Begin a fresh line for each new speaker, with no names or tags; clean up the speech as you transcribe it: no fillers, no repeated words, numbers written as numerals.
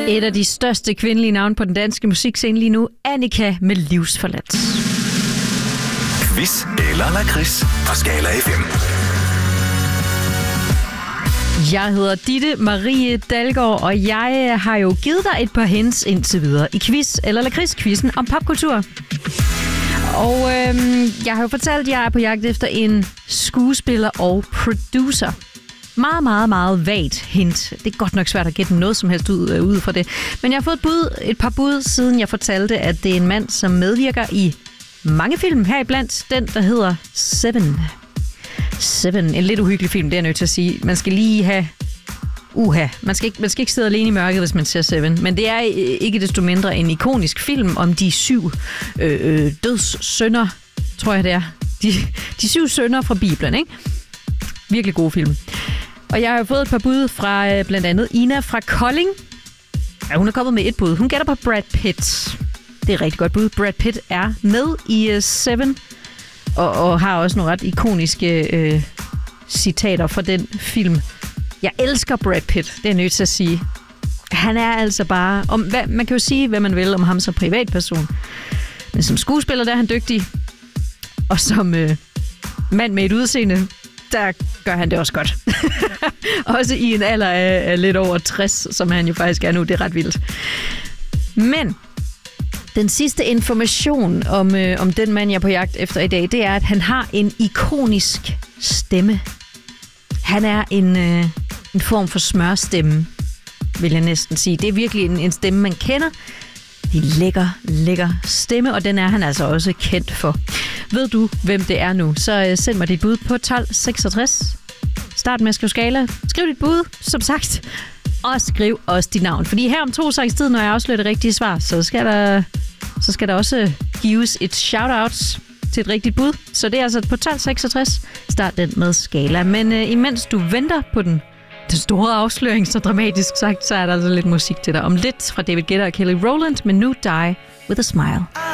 Et af de største kvindelige navne på den danske musikscene lige nu, Annika med Livsforladt.
Quiz eller lakrids på Skala FM.
Jeg hedder Ditte Marie Dalgaard, og jeg har jo givet dig et par hints indtil videre i quiz eller lakrids-quizzen om popkultur. Og jeg har jo fortalt, at jeg er på jagt efter en skuespiller og producer. Meget, meget, meget vagt hint. Det er godt nok svært at gætte noget som helst ud fra det. Men jeg har fået et par bud, siden jeg fortalte, at det er en mand, som medvirker i mange film. Heriblandt den, der hedder Seven. Seven. En lidt uhyggelig film, det er jeg nødt til at sige. Man skal lige have... Man skal ikke sidde alene i mørket, hvis man ser Seven. Men det er ikke desto mindre en ikonisk film om de 7 dødssynder, tror jeg det er. De 7 synder fra Bibelen, ikke? Virkelig god film. Og jeg har fået et par bud fra blandt andet Ina fra Kolding. Ja, hun er kommet med et bud. Hun gætter på Brad Pitt. Det er et rigtig godt bud. Brad Pitt er med i Seven, og har også nogle ret ikoniske citater fra den film. Jeg elsker Brad Pitt, det er jeg nødt til at sige. Han er altså bare... man kan jo sige, hvad man vil om ham som privatperson. Men som skuespiller, der er han dygtig. Og som mand med et udseende, der gør han det også godt. Også i en alder af lidt over 60, som han jo faktisk er nu. Det er ret vildt. Men den sidste information om den mand, jeg er på jagt efter i dag, det er, at han har en ikonisk stemme. Han er en form for smørstemme, vil jeg næsten sige. Det er virkelig en stemme, man kender. Det er lækker stemme, og den er han altså også kendt for. Ved du, hvem det er nu, så send mig dit bud på 1266. Start med at skrive Skala. Skriv dit bud, som sagt. Og skriv også dit navn. Fordi her om 2 sekunds tid, når jeg afslører det rigtige svar, så skal der også gives et shout-out til et rigtigt bud. Så det er altså på 1266. Start den med Skala. Men imens du venter på den store afsløring, så dramatisk sagt, så er der altså lidt musik til dig. Om lidt fra David Guetta og Kelly Rowland, men nu Die With A Smile.